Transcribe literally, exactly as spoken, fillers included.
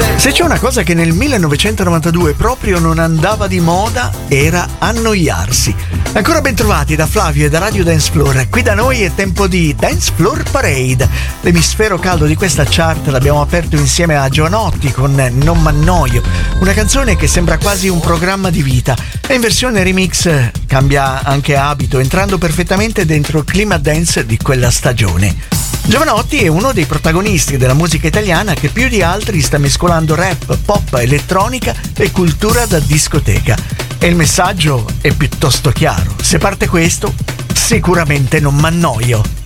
Se c'è una cosa che nel millenovecentonovantadue proprio non andava di moda era annoiarsi. Ancora ben trovati da Flavio e da Radio Dance Floor. Qui da noi è tempo di Dance Floor Parade. L'emisfero caldo di questa chart l'abbiamo aperto insieme a Giovanotti con Non m'annoio, una canzone che sembra quasi un programma di vita e in versione remix cambia anche abito, entrando perfettamente dentro il clima dance di quella stagione. Giovanotti è uno dei protagonisti della musica italiana che più di altri sta mescolando rap, pop, elettronica e cultura da discoteca. E il messaggio è piuttosto chiaro: se parte questo, sicuramente non m'annoio.